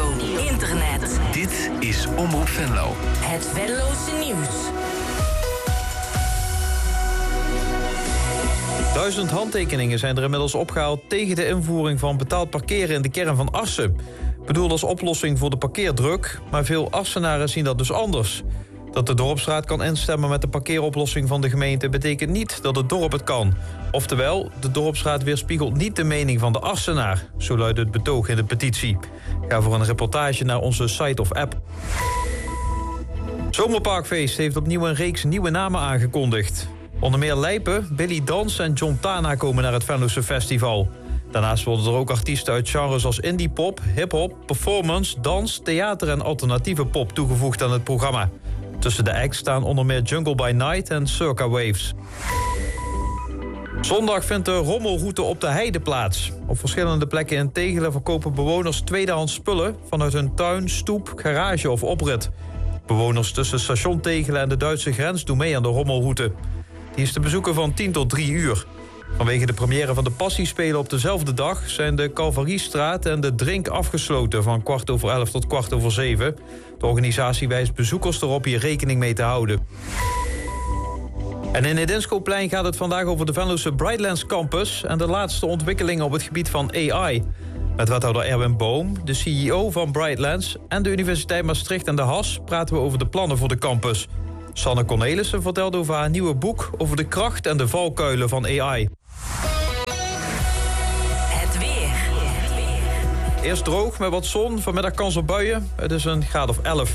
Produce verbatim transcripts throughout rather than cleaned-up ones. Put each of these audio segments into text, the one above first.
radio, internet. Dit is Omroep Venlo. Het Venlose nieuws. Duizend handtekeningen zijn er inmiddels opgehaald tegen de invoering van betaald parkeren in de kern van Assen. Bedoeld als oplossing voor de parkeerdruk, maar veel Assenaren zien dat dus anders. Dat de dorpsraad kan instemmen met de parkeeroplossing van de gemeente betekent niet dat het dorp het kan. Oftewel, de dorpsraad weerspiegelt niet de mening van de Assenaar. Zo luidt het betoog in de petitie. Ga voor een reportage naar onze site of app. Zomerparkfeest heeft opnieuw een reeks nieuwe namen aangekondigd. Onder meer Lijpen, Billy Dans en John Tana komen naar het Venlose Festival. Daarnaast worden er ook artiesten uit genres als indie pop, hip-hop, performance, dans, theater en alternatieve pop toegevoegd aan het programma. Tussen de acts staan onder meer Jungle by Night en Circa Waves. Zondag vindt de rommelroute op de Heide plaats. Op verschillende plekken in Tegelen verkopen bewoners tweedehands spullen vanuit hun tuin, stoep, garage of oprit. Bewoners tussen station Tegelen en de Duitse grens doen mee aan de rommelroute. Die is te bezoeken van tien tot drie uur. Vanwege de première van de Passiespelen op dezelfde dag zijn de Calvariestraat en de Drink afgesloten van kwart over elf tot kwart over zeven. De organisatie wijst bezoekers erop hier rekening mee te houden. En in het Inschoplein gaat het vandaag over de Venlose Brightlands Campus en de laatste ontwikkelingen op het gebied van A I. Met wethouder Erwin Boom, de C E O van Brightlands en de Universiteit Maastricht en de H A S praten we over de plannen voor de campus. Sanne Cornelissen vertelde over haar nieuwe boek over de kracht en de valkuilen van A I. Het weer. Eerst droog met wat zon, vanmiddag kans op buien. Het is een graad of elf.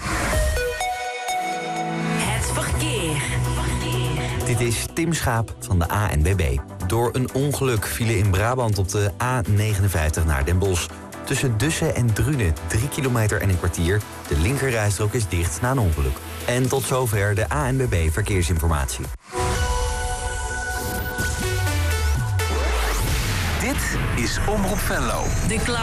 Het verkeer. Dit is Tim Schaap van de A N W B. Door een ongeluk vielen in Brabant op de A negenenvijftig naar Den Bosch. Tussen Dussen en Drunen, drie kilometer en een kwartier. De linkerrijstrook is dicht na een ongeluk. En tot zover de A N W B Verkeersinformatie. Dit is Omroep Venlo. De